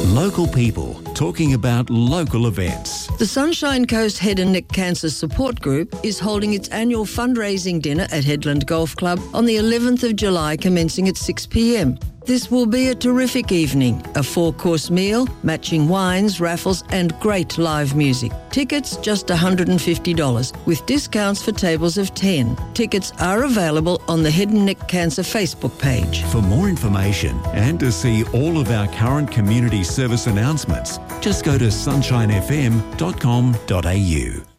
Local people talking about local events. The Sunshine Coast Head and Neck Cancer Support Group is holding its annual fundraising dinner at Headland Golf Club on the 11th of July, commencing at 6 p.m. This will be a terrific evening, a 4-course meal, matching wines, raffles and great live music. Tickets just $150 with discounts for tables of 10. Tickets are available on the Head and Neck Cancer Facebook page. For more information and to see all of our current community service announcements, just go to sunshinefm.com.au.